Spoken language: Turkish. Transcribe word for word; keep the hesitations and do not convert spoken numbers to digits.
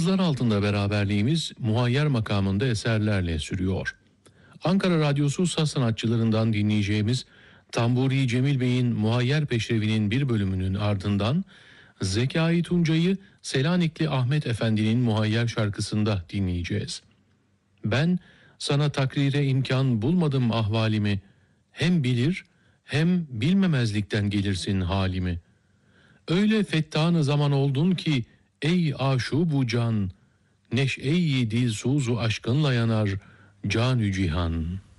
Yıldızlar Altında beraberliğimiz muhayyer makamında eserlerle sürüyor. Ankara Radyosu saz sanatçılarından dinleyeceğimiz Tamburi Cemil Bey'in Muhayyer Peşrevi'nin bir bölümünün ardından Zekai Tuncay'ı Selanikli Ahmet Efendi'nin Muhayyer şarkısında dinleyeceğiz. Ben sana takrire imkan bulmadım ahvalimi, hem bilir hem bilmemezlikten gelirsin halimi. Öyle fettanı zaman oldun ki ey aşu bu can, neşe-i dil suzu aşkınla yanar canü cihan.''